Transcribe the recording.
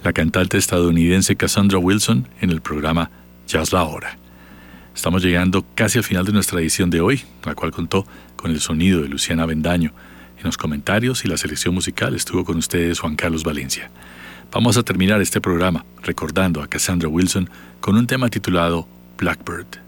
la cantante estadounidense Cassandra Wilson en el programa Jazz La Hora. Estamos llegando casi al final de nuestra edición de hoy, la cual contó con el sonido de Luciana Avendaño. En los comentarios y la selección musical estuvo con ustedes Juan Carlos Valencia. Vamos a terminar este programa recordando a Cassandra Wilson con un tema titulado Blackbird.